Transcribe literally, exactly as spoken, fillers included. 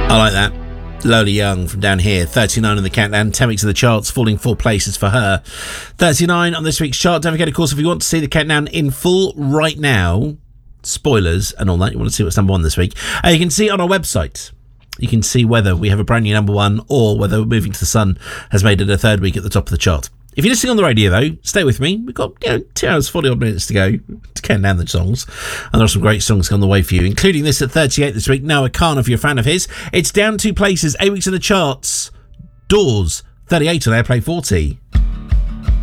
I like that. Lola Young from down here, thirty-nine on the countdown, ten weeks of the charts, falling four places for her. thirty-nine on this week's chart. Don't forget, of course, if you want to see the countdown in full right now, spoilers and all that, you want to see what's number one this week, uh, you can see on our website. You can see whether we have a brand new number one or whether Moving to the Sun has made it a third week at the top of the chart. If you're listening on the radio, though, stay with me. We've got, you know, two hours, forty odd minutes to go to count down the songs. And there are some great songs on the way for you, including this at thirty-eight this week. Noah Khan, if you're a fan of his. It's down two places, eight weeks in the charts. Doors, thirty-eight on Airplay forty.